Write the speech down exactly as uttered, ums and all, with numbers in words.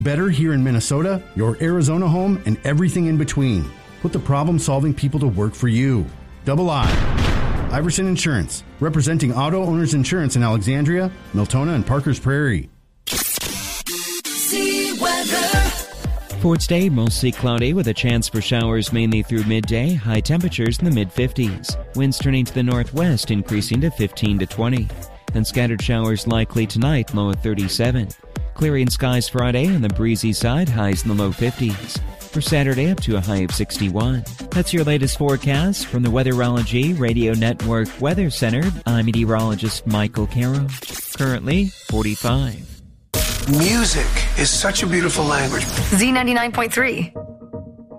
Better here in Minnesota, your Arizona home, and everything in between. Put the problem-solving people to work for you. Double I. Iverson Insurance, representing auto owners insurance in Alexandria, Miltona, and Parker's Prairie. See weather. For today, mostly cloudy with a chance for showers mainly through midday, high temperatures in the mid-fifties. Winds turning to the northwest, increasing to fifteen to twenty. And scattered showers likely tonight, low at thirty-seven. Clearing skies Friday on the breezy side, highs in the low fifties. For Saturday, up to a high of sixty-one. That's your latest forecast from the Weatherology Radio Network Weather Center. I'm meteorologist Michael Caro. Currently, forty-five. Music is such a beautiful language. Z ninety-nine point three.